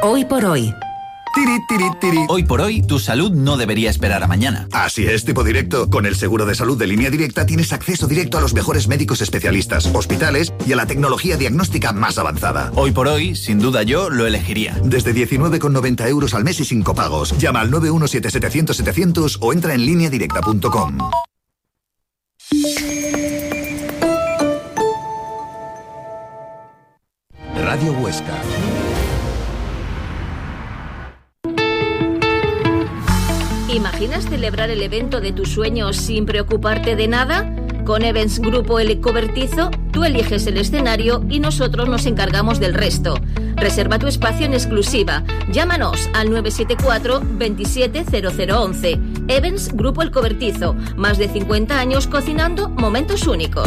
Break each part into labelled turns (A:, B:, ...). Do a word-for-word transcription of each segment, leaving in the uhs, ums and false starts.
A: Hoy por hoy.
B: Tiri, tiri, tiri.
C: Hoy por hoy, tu salud no debería esperar a mañana.
B: Así es, tipo directo. Con el seguro de salud de Línea Directa tienes acceso directo a los mejores médicos especialistas, hospitales y a la tecnología diagnóstica más avanzada.
C: Hoy por hoy, sin duda yo lo elegiría.
B: Desde diecinueve con noventa euros al mes y sin copagos. Llama al nueve uno siete setecientos setecientos o entra en línea directa punto com.
D: Radio Huesca.
E: ¿Imaginas celebrar el evento de tus sueños sin preocuparte de nada? Con Events Grupo El Cobertizo, tú eliges el escenario y nosotros nos encargamos del resto. Reserva tu espacio en exclusiva. Llámanos al nueve siete cuatro, veintisiete cero cero once. Events Grupo El Cobertizo. Más de cincuenta años cocinando momentos únicos.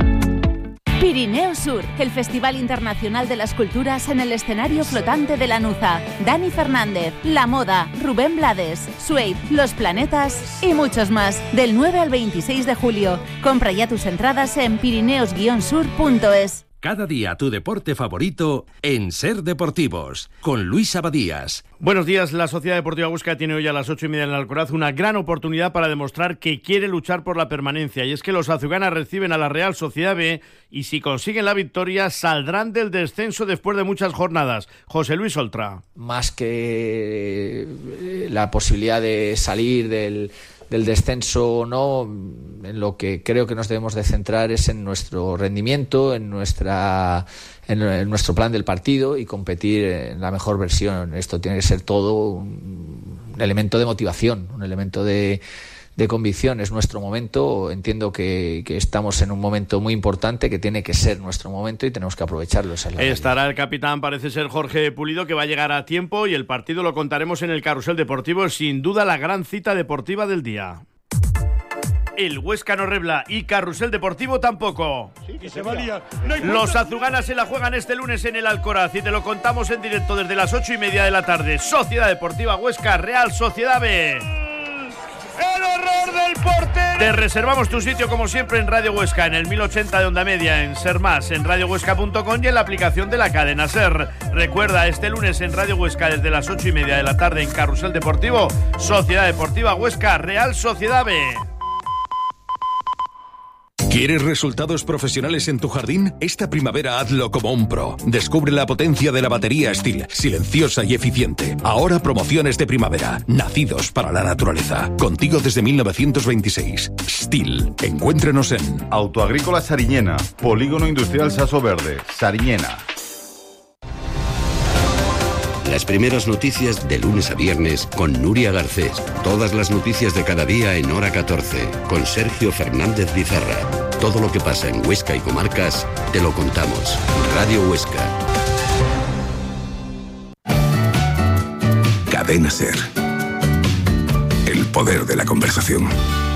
F: Pirineo Sur, el Festival Internacional de las Culturas en el escenario flotante de Lanuza. Dani Fernández, La Moda, Rubén Blades, Suede, Los Planetas y muchos más. Del nueve al veintiséis de julio. Compra ya tus entradas en pirineos guion sur punto es.
G: Cada día tu deporte favorito en Ser Deportivos, con Luis Abadías.
H: Buenos días. La Sociedad Deportiva Huesca tiene hoy a las ocho y media en el Alcoraz una gran oportunidad para demostrar que quiere luchar por la permanencia. Y es que los azuganas reciben a la Real Sociedad B y si consiguen la victoria saldrán del descenso después de muchas jornadas. José Luis Oltra.
I: Más que la posibilidad de salir del... del descenso o no, en lo que creo que nos debemos de centrar es en nuestro rendimiento, en nuestra en, en nuestro plan del partido y competir en la mejor versión. Esto tiene que ser todo un, un elemento de motivación, un elemento de, de convicción. Es nuestro momento. Entiendo que, que estamos en un momento muy importante, que tiene que ser nuestro momento y tenemos que aprovecharlo. Esa es la
H: Estará
I: realidad.
H: el capitán, parece ser Jorge Pulido, que va a llegar a tiempo y el partido lo contaremos en el Carrusel Deportivo. Sin duda la gran cita deportiva del día. El Huesca no rebla y Carrusel Deportivo tampoco.
J: Sí, que se valía. No
H: Los azuganas se la juegan este lunes en el Alcoraz y te lo contamos en directo desde las ocho y media de la tarde. Sociedad Deportiva Huesca, Real Sociedad B.
J: ¡El horror del portero!
H: Te reservamos tu sitio como siempre en Radio Huesca, en el mil ochenta de onda media, en Ser Más, en radio huesca punto com y en la aplicación de la cadena Ser. Recuerda, este lunes en Radio Huesca desde las ocho y media de la tarde en Carrusel Deportivo, Sociedad Deportiva Huesca, Real Sociedad B.
G: ¿Quieres resultados profesionales en tu jardín? Esta primavera hazlo como un pro. Descubre la potencia de la batería Stihl, silenciosa y eficiente. Ahora promociones de primavera, nacidos para la naturaleza. Contigo desde mil novecientos veintiséis. Stihl. Encuéntrenos en
K: Autoagrícola Sariñena, Polígono Industrial Saso Verde, Sariñena.
L: Las primeras noticias de lunes a viernes con Nuria Garcés. Todas las noticias de cada día en hora catorce con Sergio Fernández Bizarra. Todo lo que pasa en Huesca y comarcas te lo contamos. Radio Huesca.
M: Cadena Ser. El poder de la conversación.